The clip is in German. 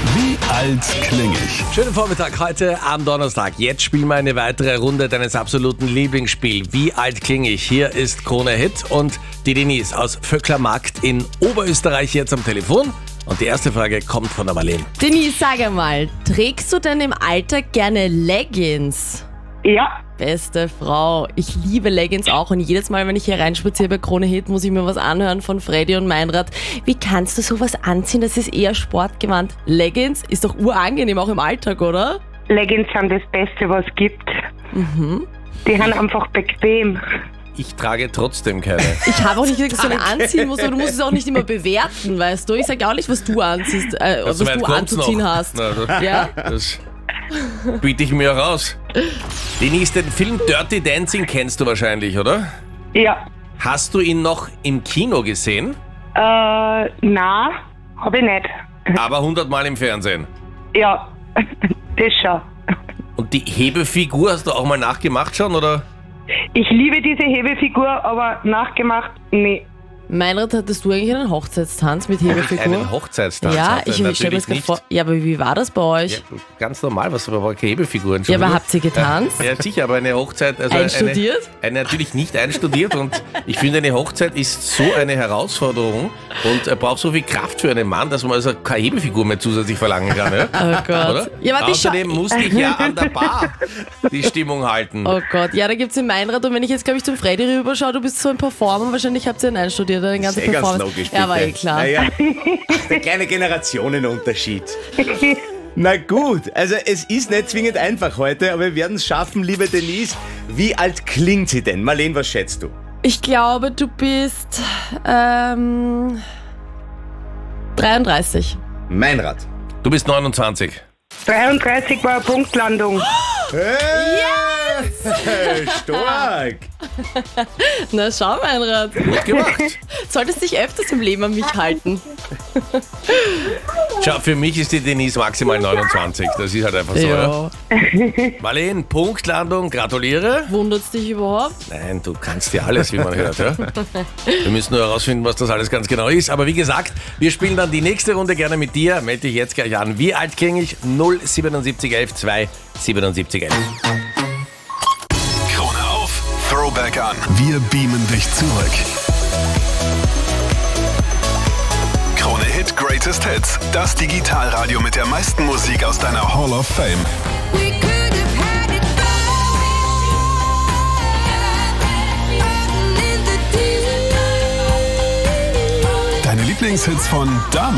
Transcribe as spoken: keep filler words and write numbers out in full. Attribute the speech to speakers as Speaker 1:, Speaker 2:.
Speaker 1: Wie alt klinge ich?
Speaker 2: Schönen Vormittag heute am Donnerstag. Jetzt spielen wir eine weitere Runde deines absoluten Lieblingsspiels. Wie alt klinge ich? Hier ist Krone Hit und die Denise aus Vöcklermarkt in Oberösterreich jetzt am Telefon. Und die erste Frage kommt von der Marlene.
Speaker 3: Denise, sag einmal, trägst du denn im Alltag gerne Leggings?
Speaker 4: Ja,
Speaker 3: Beste Frau, ich liebe Leggings auch und jedes Mal, wenn ich hier reinspaziere bei Krone Hit, muss ich mir was anhören von Freddy und Meinrad. Wie kannst du sowas anziehen? Das ist eher sportgewandt. Leggings ist doch urangenehm, auch im Alltag, oder?
Speaker 4: Leggings sind das Beste, was es gibt.
Speaker 3: Mhm.
Speaker 4: Die sind einfach bequem.
Speaker 2: Ich trage trotzdem keine.
Speaker 3: Ich habe auch nicht gesagt, dass du eine anziehen musst, aber du musst es auch nicht immer bewerten, weißt du? Ich sage auch nicht, was du anziehst, äh, was
Speaker 2: So weit
Speaker 3: du
Speaker 2: kommt's
Speaker 3: anzuziehen
Speaker 2: noch.
Speaker 3: hast.
Speaker 2: Na, das,
Speaker 3: Ja?
Speaker 2: das biete ich mir raus. Denise, den Film Dirty Dancing kennst du wahrscheinlich, oder?
Speaker 4: Ja,
Speaker 2: Hast du ihn noch im Kino gesehen?
Speaker 4: äh, na, habe ich nicht.
Speaker 2: Aber hundertmal im Fernsehen.
Speaker 4: Ja, das schon.
Speaker 2: Und die Hebefigur hast du auch mal nachgemacht schon, oder?
Speaker 4: Ich liebe diese Hebefigur, aber nachgemacht, nee.
Speaker 3: Meinrad, hattest du eigentlich einen Hochzeitstanz mit Hebefigur?
Speaker 2: Einen Hochzeitstanz
Speaker 3: Ja,
Speaker 2: hatte,
Speaker 3: ich stelle mir
Speaker 2: natürlich
Speaker 3: das gerade
Speaker 2: nicht.
Speaker 3: vor. Ja, aber wie war das bei euch?
Speaker 2: Ja, ganz normal, was aber keine Hebefigur.
Speaker 3: Ja,
Speaker 2: Entschuldigung.
Speaker 3: aber habt ihr getanzt?
Speaker 2: Ja, sicher, aber eine Hochzeit... Also
Speaker 3: Einstudiert?
Speaker 2: Eine, eine, natürlich nicht einstudiert und ich finde, eine Hochzeit ist so eine Herausforderung und er braucht so viel Kraft für einen Mann, dass man also keine Hebefigur mehr zusätzlich verlangen kann. Ja?
Speaker 3: Oh Gott.
Speaker 2: Oder?
Speaker 3: Ja, warte, ich schau-
Speaker 2: Außerdem musste ich ja an der Bar die Stimmung halten.
Speaker 3: Oh Gott, ja, da gibt's den Meinrad und wenn ich jetzt, glaube ich, zum Freddy rüberschaue, du bist so ein Performer, wahrscheinlich habt ihr ihn einstudiert, eine ganze
Speaker 5: Sehr ganz
Speaker 3: Performance.
Speaker 5: logisch,
Speaker 3: Ja, war
Speaker 5: bitte.
Speaker 3: eh klar.
Speaker 5: Naja, der kleine Generationenunterschied. Na gut, also es ist nicht zwingend einfach heute, aber wir werden es schaffen, liebe Denise. Wie alt klingt sie denn? Marlene, was schätzt du?
Speaker 3: Ich glaube, du bist ähm, dreiunddreißig.
Speaker 5: Meinrad.
Speaker 2: Du bist neunundzwanzig.
Speaker 4: dreiunddreißig war eine Punktlandung.
Speaker 5: Hey, stark.
Speaker 3: Na schau, Meinrad.
Speaker 2: Gut gemacht.
Speaker 3: Solltest dich öfters im Leben an mich halten.
Speaker 2: Schau, für mich ist die Denise maximal neunundzwanzig. Das ist halt einfach so, ja. Marlene, Punktlandung, gratuliere.
Speaker 3: Wundert's dich überhaupt?
Speaker 2: Nein, du kannst ja alles, wie man hört. Ja? Wir müssen nur herausfinden, was das alles ganz genau ist. Aber wie gesagt, wir spielen dann die nächste Runde gerne mit dir. Melde dich jetzt gleich an. Wie alt klinge ich? null siebenundsiebzig elf zwei siebenundsiebzig elf.
Speaker 1: Krone auf, Throwback an. Wir beamen dich zurück. Krone Hit Greatest Hits. Das Digitalradio mit der meisten Musik aus deiner Hall of Fame. Deine Lieblingshits von damals.